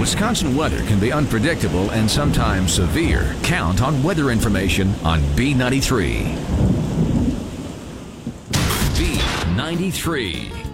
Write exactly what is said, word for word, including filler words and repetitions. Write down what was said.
Wisconsin weather can be unpredictable and sometimes severe. Count on weather information on B ninety-three. B ninety-three.